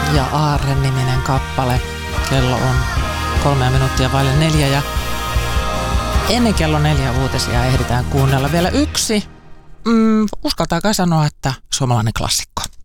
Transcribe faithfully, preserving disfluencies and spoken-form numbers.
ja Aarre-niminen kappale. Kello on kolme minuuttia vaille neljä ja ennen kello neljä uutisia ehditään kuunnella vielä yksi. Mm, uskaltaa kai sanoa, että suomalainen klassikko.